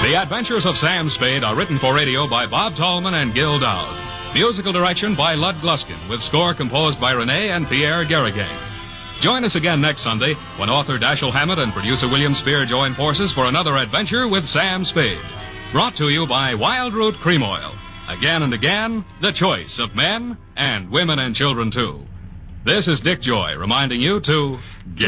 The Adventures of Sam Spade are written for radio by Bob Tallman and Gil Dowd. Musical direction by Lud Gluskin, with score composed by Renee and Pierre Garrigang. Join us again next Sunday when author Dashiell Hammett and producer William Spear join forces for another adventure with Sam Spade. Brought to you by Wild Root Cream Oil. Again and again, the choice of men and women and children, too. This is Dick Joy reminding you to get